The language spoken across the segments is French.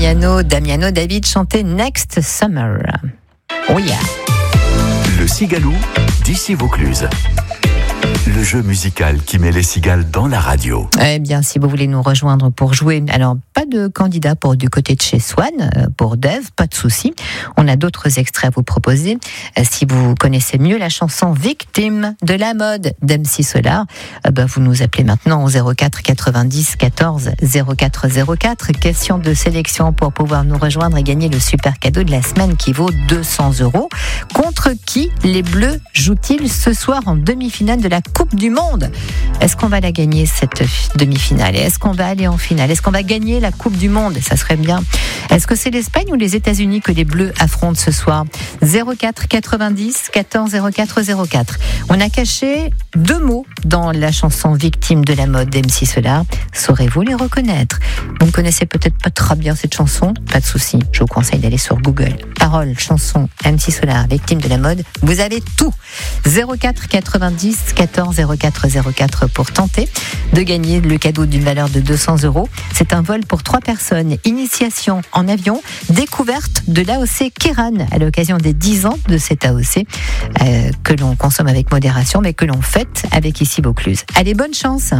Damiano David chantait Next Summer. Oh yeah. Le Cigalou d'ici Vaucluse. Le jeu musical qui met les cigales dans la radio. Eh bien, si vous voulez nous rejoindre pour jouer, alors pas de candidat pour du côté de chez Swan, pour Dave, pas de souci. On a d'autres extraits à vous proposer. Si vous connaissez mieux la chanson Victime de la mode d'MC Solar, vous nous appelez maintenant au 04 90 14 04 04. Question de sélection pour pouvoir nous rejoindre et gagner le super cadeau de la semaine qui vaut 200 €. Contre qui les Bleus jouent-ils ce soir en demi-finale de la Coupe du Monde? Est-ce qu'on va la gagner cette demi-finale? Est-ce qu'on va aller en finale? Est-ce qu'on va gagner la Coupe du Monde? Ça serait bien. Est-ce que c'est l'Espagne ou les États-Unis que les Bleus affrontent ce soir? 04 90 14 04 04. On a caché 2 mots dans la chanson Victime de la mode d'MC Solar. Saurez-vous les reconnaître? Vous ne connaissez peut-être pas très bien cette chanson? Pas de souci. Je vous conseille d'aller sur Google. Paroles, chanson, MC Solar, Victime de la mode. Vous avez tout. 04 90 14 04 04 pour tenter de gagner le cadeau d'une valeur de 200 €. C'est un vol pour 3 personnes. Initiation en avion, découverte de l'AOC Kéran à l'occasion des 10 ans de cette AOC que l'on consomme avec modération mais que l'on fête avec ici Vaucluse. Allez, bonne chance.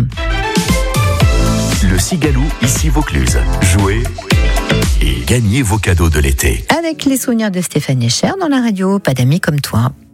Le Cigalou ici Vaucluse. Jouez et gagnez vos cadeaux de l'été. Avec les souvenirs de Stéphane Echer dans la radio, pas d'amis comme toi.